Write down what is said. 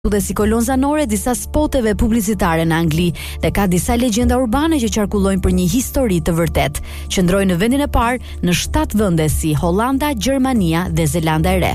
dhe si kolon zanore disa spoteve publicitare në Angli dhe ka disa legjenda urbane që qarkullojnë për një histori të vërtet. Qëndroi në vendin e parë në 7 vende si Hollanda, Gjermania dhe Zelanda e Re.